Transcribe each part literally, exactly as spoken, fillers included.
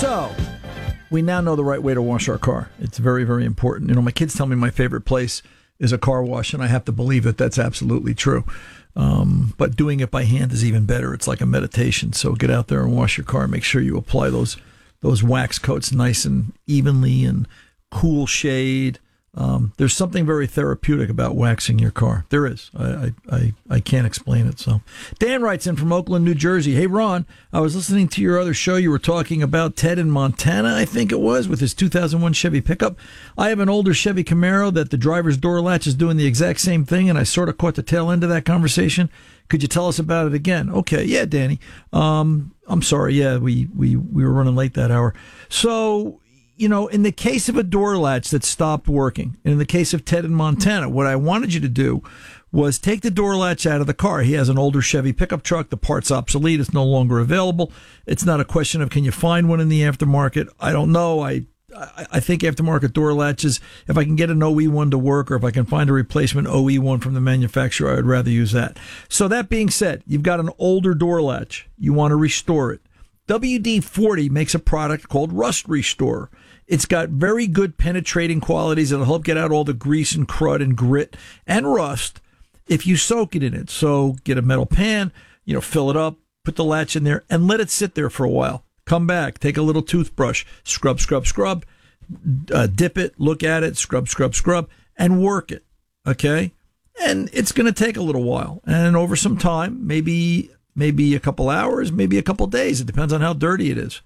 So, we now know the right way to wash our car. It's very, very important. You know, my kids tell me my favorite place is a car wash, and I have to believe that that's absolutely true. Um, but doing it by hand is even better. It's like a meditation. So get out there and wash your car. Make sure you apply those those wax coats nice and evenly and cool shade. Um, there's something very therapeutic about waxing your car. There is. I, I, I, I can't explain it. So Dan writes in from Oakland, New Jersey. Hey, Ron, I was listening to your other show. You were talking about Ted in Montana, I think it was, with his two thousand one Chevy pickup. I have an older Chevy Camaro that the driver's door latch is doing the exact same thing, and I sort of caught the tail end of that conversation. Could you tell us about it again? Okay. Yeah, Danny. Um, I'm sorry. Yeah, we, we, we were running late that hour. So, you know, in the case of a door latch that stopped working, and in the case of Ted in Montana, what I wanted you to do was take the door latch out of the car. He has an older Chevy pickup truck. The part's obsolete. It's no longer available. It's not a question of can you find one in the aftermarket. I don't know. I I, I think aftermarket door latches, if I can get an O E one to work, or if I can find a replacement O E one from the manufacturer, I would rather use that. So that being said, you've got an older door latch. You want to restore it. W D forty makes a product called Rust Restore. It's got very good penetrating qualities that'll help get out all the grease and crud and grit and rust if you soak it in it. So get a metal pan, you know, fill it up, put the latch in there, and let it sit there for a while. Come back, take a little toothbrush, scrub, scrub, scrub, uh, dip it, look at it, scrub, scrub, scrub, and work it, okay? And it's going to take a little while. And over some time, maybe maybe a couple hours, maybe a couple days. It depends on how dirty it is.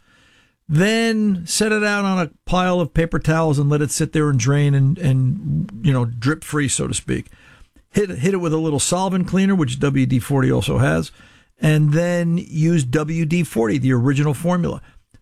Then set it out on a pile of paper towels and let it sit there and drain and, and you know, drip free, so to speak. Hit, hit it with a little solvent cleaner, which W D forty also has, and then use W D forty, the original formula.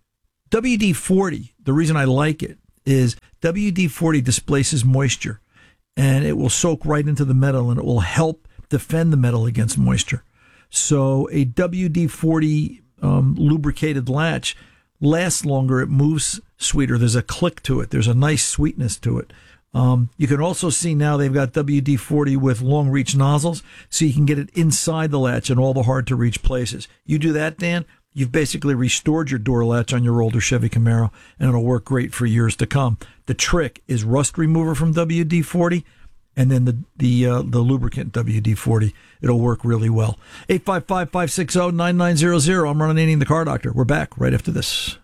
W D forty, the reason I like it is W D forty displaces moisture, and it will soak right into the metal, and it will help defend the metal against moisture. So a W D forty um, lubricated latch lasts longer. It moves sweeter. There's a click to it. There's a nice sweetness to it. Um, you can also see now they've got W D forty with long reach nozzles, so you can get it inside the latch in all the hard to reach places. You do that, Dan, you've basically restored your door latch on your older Chevy Camaro, and it'll work great for years to come. The trick is rust remover from W D forty, and then the the uh, the lubricant W D forty. It'll work really well. eight five five, five six zero, nine nine zero zero. I'm Ron Ananian, the Car Doctor. We're back right after this.